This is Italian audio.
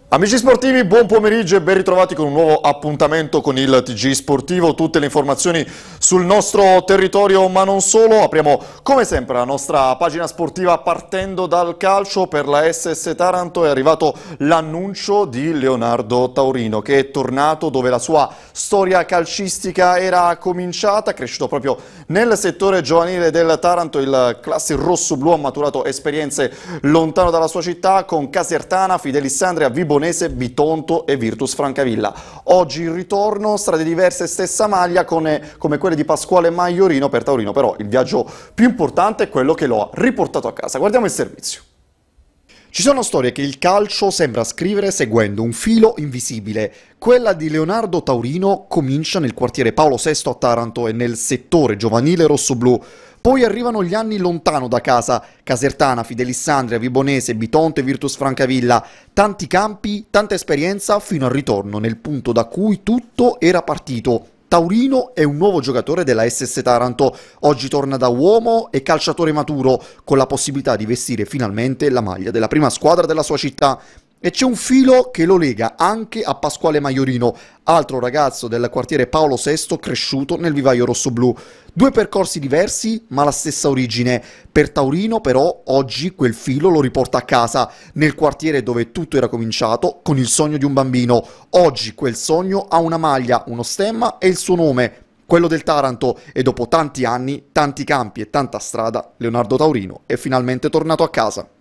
Amici sportivi, buon pomeriggio e ben ritrovati con un nuovo appuntamento con il TG Sportivo. Tutte le informazioni sul nostro territorio, ma non solo. Apriamo come sempre la nostra pagina sportiva partendo dal calcio. Per la SS Taranto è arrivato l'annuncio di Leonardo Taurino, che è tornato dove la sua storia calcistica era cominciata. Cresciuto proprio nel settore giovanile del Taranto, il classe rosso-blu ha maturato esperienze lontano dalla sua città con Casertana, Fidelissandria, Vibonese, Bitonto e Virtus Francavilla. Oggi il ritorno, strade diverse, stessa maglia come quelle di Pasquale Maiorino. Per Taurino però il viaggio più importante è quello che lo ha riportato a casa. Guardiamo il servizio. Ci sono storie che il calcio sembra scrivere seguendo un filo invisibile. Quella di Leonardo Taurino comincia nel quartiere Paolo VI a Taranto e nel settore giovanile rossoblù. Poi arrivano gli anni lontano da casa, Casertana, Fidelissandria, Vibonese, Bitonto e Virtus Francavilla. Tanti campi, tanta esperienza fino al ritorno nel punto da cui tutto era partito. Taurino è un nuovo giocatore della SS Taranto, oggi torna da uomo e calciatore maturo, con la possibilità di vestire finalmente la maglia della prima squadra della sua città. E c'è un filo che lo lega anche a Pasquale Maiorino, altro ragazzo del quartiere Paolo VI cresciuto nel vivaio rossoblù. Due percorsi diversi, ma la stessa origine. Per Taurino, però, oggi quel filo lo riporta a casa, nel quartiere dove tutto era cominciato, con il sogno di un bambino. Oggi quel sogno ha una maglia, uno stemma e il suo nome, quello del Taranto, e dopo tanti anni, tanti campi e tanta strada, Leonardo Taurino è finalmente tornato a casa.